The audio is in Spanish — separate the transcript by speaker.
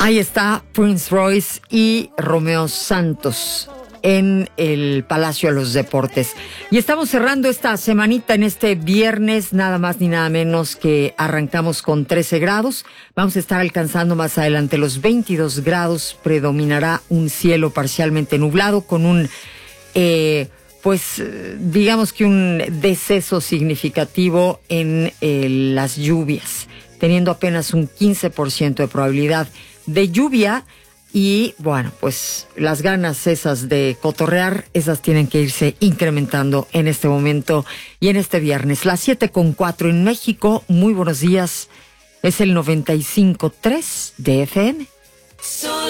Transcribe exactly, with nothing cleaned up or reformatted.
Speaker 1: Ahí está Prince Royce y Romeo Santos en el Palacio de los Deportes. Y estamos cerrando esta semanita en este viernes, nada más ni nada menos que arrancamos con trece grados. Vamos a estar alcanzando más adelante los veintidós grados. Predominará un cielo parcialmente nublado con un, eh, pues, digamos que un deceso significativo en eh, las lluvias, teniendo apenas un quince por ciento de probabilidad de lluvia. Y bueno, pues las ganas esas de cotorrear, esas tienen que irse incrementando en este momento y en este viernes. Las siete con cuatro en México. Muy buenos días. Es el noventa y cinco punto tres de F M.